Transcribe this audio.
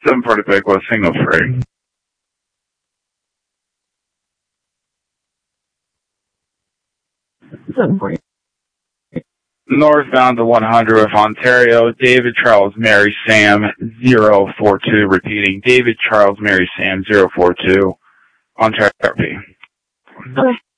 740 was single free. Northbound to 100 with Ontario, David Charles Mary Sam 042, repeating, David Charles Mary Sam 042, Ontario. Okay.